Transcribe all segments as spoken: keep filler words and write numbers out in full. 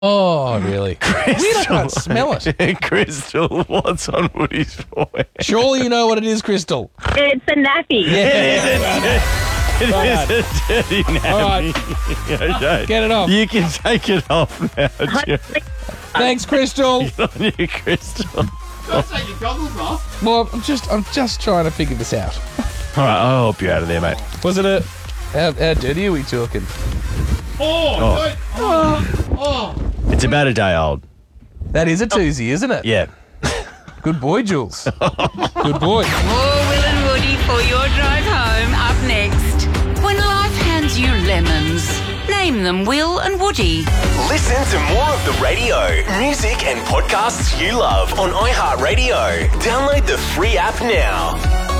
Oh, really? Crystal. Weird, I can't smell it. Crystal, what's on Woody's forehead? Surely you know what it is, Crystal. It's a nappy. Yeah. It Well is a dirty nappy. All right. Okay. Get it off. You can take it off now, Joe. Thanks, Crystal. Good on you, Crystal. Don't take your goggles off. Well, I'm just, I'm just trying to figure this out. All right, I'll help you out of there, mate. Was it a? How, how dirty are we talking? Oh, Oh. oh. oh. It's about a day old. That is a twosie, isn't it? Yeah. Good boy, Jules. Good boy. More Will and Woody for your drive home. Up next. When life hands you lemons, name them Will and Woody. Listen to more of the radio, music and podcasts you love on iHeartRadio. Download the free app now.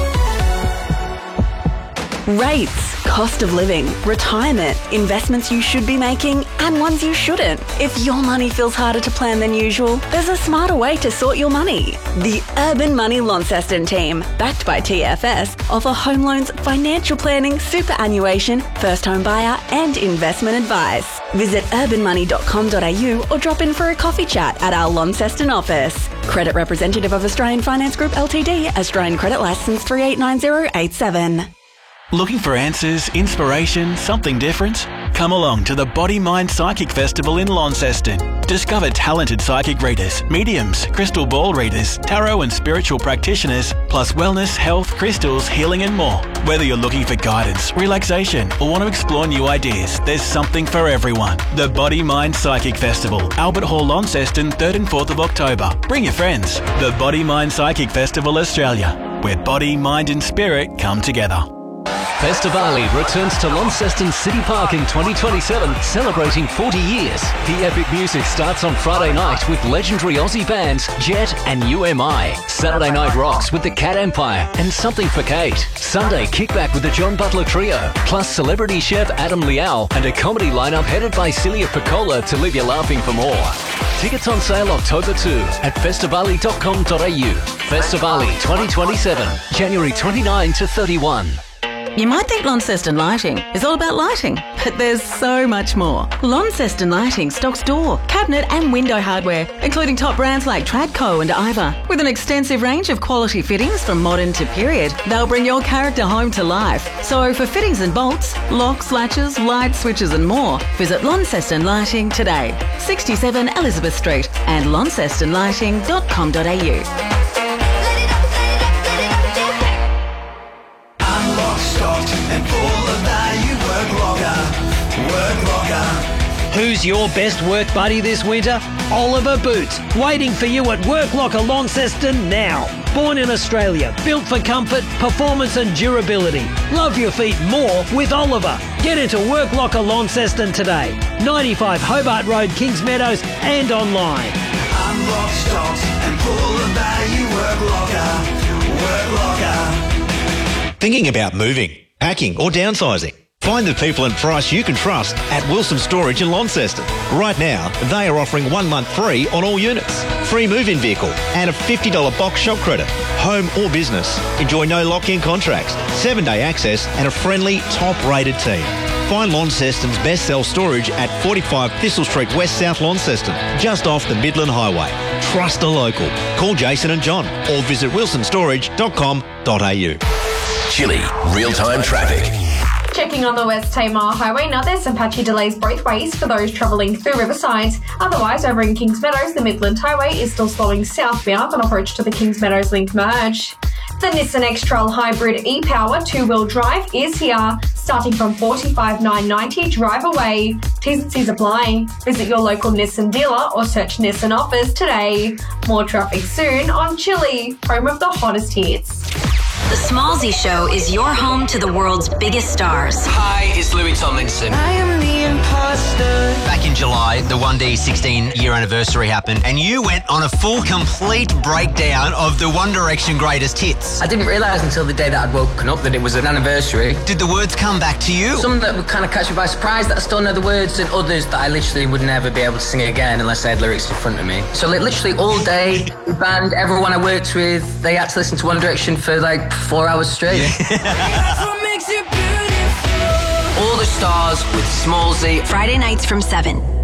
Rates, cost of living, retirement, investments you should be making and ones you shouldn't. If your money feels harder to plan than usual, there's a smarter way to sort your money. The Urban Money Launceston team, backed by T F S, offer home loans, financial planning, superannuation, first home buyer and investment advice. Visit urban money dot com dot a u or drop in for a coffee chat at our Launceston office. Credit representative of Australian Finance Group Ltd, Australian Credit Licence three eight nine zero eight seven. Looking for answers, inspiration, something different? Come along to the Body Mind Psychic Festival in Launceston. Discover talented psychic readers, mediums, crystal ball readers, tarot and spiritual practitioners, plus wellness, health, crystals, healing and more. Whether you're looking for guidance, relaxation or want to explore new ideas, there's something for everyone. The Body Mind Psychic Festival, Albert Hall, Launceston, third and fourth of October. Bring your friends. The Body Mind Psychic Festival Australia, where body, mind and spirit come together. Festivali returns to Launceston City Park in twenty twenty-seven, celebrating forty years. The epic music starts on Friday night with legendary Aussie bands Jet and U M I. Saturday night rocks with the Cat Empire and Something for Kate. Sunday kickback with the John Butler Trio, plus celebrity chef Adam Liao and a comedy lineup headed by Celia Piccola to leave you laughing for more. Tickets on sale October second at festivali dot com dot a u. Festivali twenty twenty-seven, January twenty-ninth to thirty-first. You might think Launceston Lighting is all about lighting, but there's so much more. Launceston Lighting stocks door, cabinet and window hardware, including top brands like Tradco and Iva. With an extensive range of quality fittings from modern to period, they'll bring your character home to life. So for fittings and bolts, locks, latches, light switches and more, visit Launceston Lighting today. sixty-seven Elizabeth Street and launceston lighting dot com dot a u. And full of value, Work Locker, Work Locker. Who's your best work buddy this winter? Oliver Boots, waiting for you at Work Locker Launceston now. Born in Australia, built for comfort, performance and durability. Love your feet more with Oliver. Get into Work Locker Launceston today. ninety-five Hobart Road, Kings Meadows and online. Unlock stocks and full of value, Work Locker, Work Locker. Thinking about moving, packing or downsizing? Find the people and price you can trust at Wilson Storage in Launceston. Right now, they are offering one month free on all units, free move-in vehicle and a fifty dollars box shop credit. Home or business, enjoy no lock-in contracts, seven-day access and a friendly, top-rated team. Find Launceston's best self-storage at forty-five Thistle Street, West South Launceston, just off the Midland Highway. Trust a local. Call Jason and John or visit wilson storage dot com dot a u. Chili, real-time traffic. Checking on the West Tamar Highway, now there's some patchy delays both ways for those travelling through Riverside. Otherwise, over in Kings Meadows, the Midland Highway is still slowing southbound on approach to the Kings Meadows Link merge. The Nissan X-Trail Hybrid e-Power two-wheel drive is here, starting from forty-five thousand nine hundred ninety dollars drive away. T's and C's apply. Visit your local Nissan dealer or search Nissan offers today. More traffic soon on Chili, home of the hottest hits. The Smallsy Show is your home to the world's biggest stars. Hi, it's Louis Tomlinson. I am the imposter. Back in July, the one D sixteen year anniversary happened, and you went on a full, complete breakdown of the One Direction greatest hits. I didn't realise until the day that I'd woken up that it was an anniversary. Did the words come back to you? Some that would kind of catch me by surprise that I still know the words, and others that I literally would never be able to sing again unless I had lyrics in front of me. So like, literally all day, the band, everyone I worked with, they had to listen to One Direction for like four hours straight. Makes it beautiful. All the stars with Smallsy. Friday nights from seven.